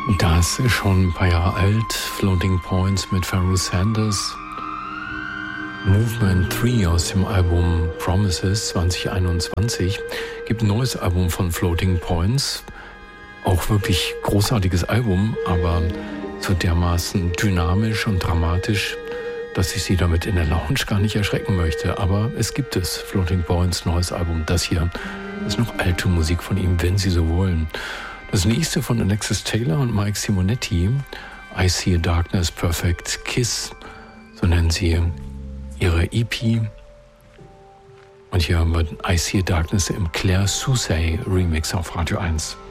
Das ist schon ein paar Jahre alt. Floating Points mit Pharoah Sanders. Movement 3 aus dem Album Promises 2021. Gibt ein neues Album von Floating Points. Auch wirklich großartiges Album, aber so dermaßen dynamisch und dramatisch, dass ich Sie damit in der Lounge gar nicht erschrecken möchte. Aber es gibt es. Floating Points, neues Album. Das hier ist noch alte Musik von ihm, wenn Sie so wollen. Das nächste von Alexis Taylor und Mike Simonetti, I See a Darkness, Perfect Kiss, so nennen sie ihre EP. Und hier haben wir I See a Darkness im Claire Soussay Remix auf Radio 1.